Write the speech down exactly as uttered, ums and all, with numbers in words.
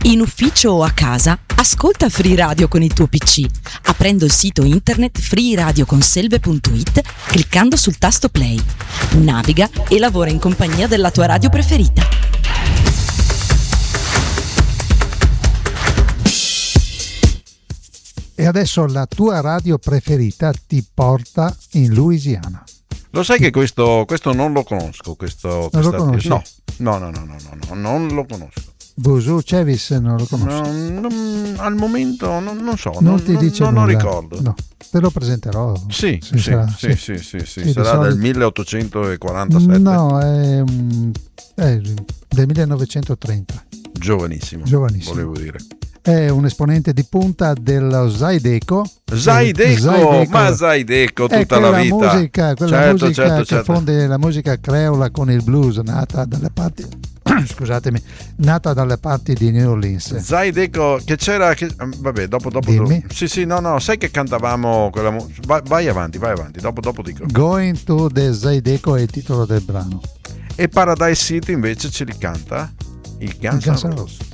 In ufficio o a casa, ascolta Free Radio con il tuo P C, aprendo il sito internet free radio conselve punto it, cliccando sul tasto play. Naviga e lavora in compagnia della tua radio preferita. E adesso la tua radio preferita ti porta in Louisiana. Lo sai che questo, questo non lo conosco? Questo, non lo questa, conosci? No, no, no, no, no, no, no, non lo conosco. Busu Cevis non lo conosci? No, non, al momento non, non so, non, non ti dice non, nulla. non ricordo. No, te lo presenterò. Sì, sì, sì, sarà, sì, sì. sì, sì, sì, Sì, sarà di del solito- milleottocentoquarantasette. No, è, mm, è del millenovecentotrenta. Giovanissimo, Giovanissimo. volevo dire. È un esponente di punta dello Zydeco. Zydeco, Zydeco. ma Zydeco È tutta la quella vita. musica, quella Certo, musica certo, che certo. fonde la musica creola con il blues, nata dalle parti scusatemi, nata dalle parti di New Orleans. Zydeco, che c'era che, vabbè, dopo dopo Dimmi. sì sì no no sai che cantavamo quella mu- vai, vai avanti vai avanti dopo dopo dico. Going to the Zydeco è il titolo del brano. E Paradise City invece ce li canta il Guns Guns N' N' Roses.